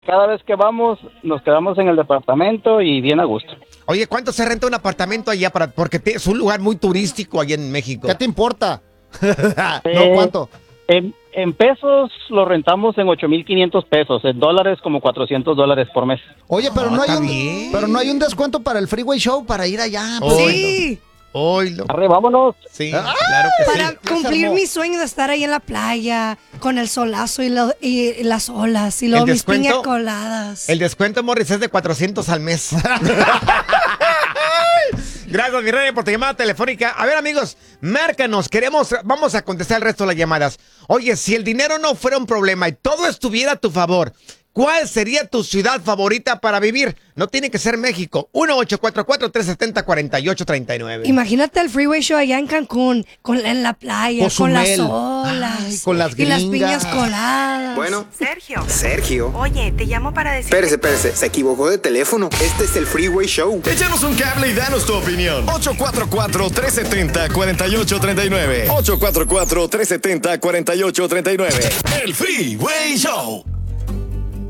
Cada vez que vamos, nos quedamos en el departamento y bien a gusto. Oye, ¿cuánto se renta un apartamento allá? Porque es un lugar muy turístico allá en México. ¿Qué te importa? No, ¿cuánto? En pesos lo rentamos en 8,500 pesos, en dólares como $400 por mes. Oye, pero no está hay bien. pero no hay un descuento para el Freeway Show para ir allá. Oh, Sí, Oilo. Arre, vámonos. Sí, claro que para sí. cumplir armó. mi sueño de estar ahí en la playa con el solazo y las olas y luego mis descuento? piñas coladas. El descuento, Morris, es de 400 al mes. Gracias, mi rey, por tu llamada telefónica. A ver, amigos, márcanos. Vamos a contestar el resto de las llamadas. Oye, si el dinero no fuera un problema y todo estuviera a tu favor, ¿cuál sería tu ciudad favorita para vivir? No tiene que ser México. 1-844-370-4839. Imagínate el Freeway Show allá en Cancún, en la playa, con las Cozumel. olas. Ay, con las y las gringas. piñas coladas. Bueno, Sergio. Oye, te llamo para decir... Espérese, se equivocó de teléfono. Este es el Freeway Show. Échanos un cable y danos tu opinión. 844-370-4839. 844-370-4839. El Freeway Show.